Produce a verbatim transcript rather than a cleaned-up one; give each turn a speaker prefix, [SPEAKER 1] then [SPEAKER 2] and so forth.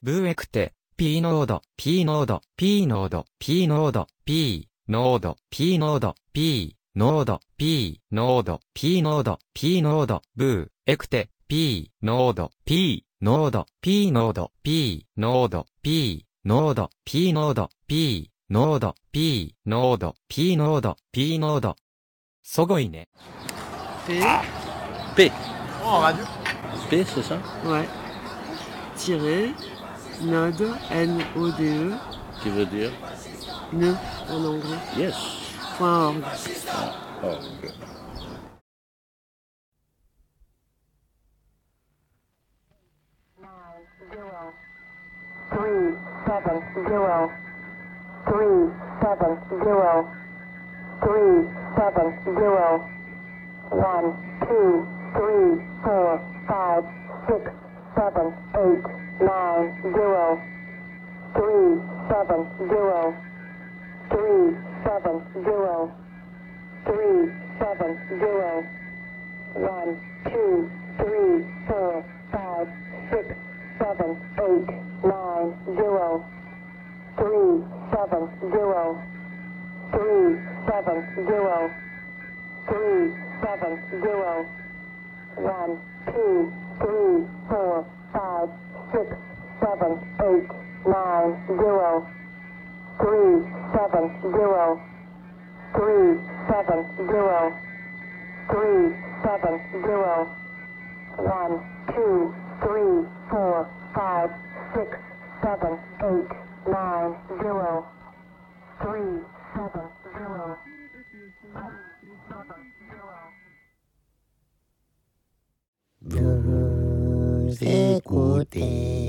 [SPEAKER 1] ブエクテ、P ノード、P ノード、P ノード、P ノード、P、ノード、P ノード、P、ノード、P、ノード、P ノード、P ノード、ブー、エクテ、P、ノード、P、ノード、P ノード、P、ノード、P、ノード、P ノード、P、ノード、P、ノード、P ノード、P ノード。すごいね。
[SPEAKER 2] P.
[SPEAKER 3] P.
[SPEAKER 2] Oh, radio.
[SPEAKER 3] P, c'est ça?
[SPEAKER 2] Ouais. Tiret, node, N O D E,
[SPEAKER 3] Qui veut dire?
[SPEAKER 2] nœud en anglais.
[SPEAKER 3] Yes.
[SPEAKER 2] Point org.
[SPEAKER 3] Ah, ok.
[SPEAKER 4] Zero, three, seven, zero, three, seven, zero, three, seven, zero, one, two, three, four, five, six, seven, eight, nine, zero, three, seven, zero, three, seven, zero, three, seven, zero, one, two, three, four, five, six, seven, eight, nine, zero, three, seven, zero, three, seven, zero, three, seven, zero, one, two, three, four, five, six, seven, eight, nine, zero, three, seven, zero, three, seven, zero, three, seven, zero, one, two, three, four, five, six, seven, eight, nine, zero, three, seven, zero, three, seven, zero.
[SPEAKER 5] Vous écoutez